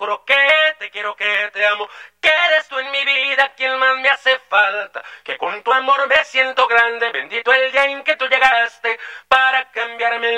juro que te quiero, que te amo, que eres tú en mi vida quien más me hace falta, que con tu amor me siento grande, bendito el día en que tú llegaste para cambiarme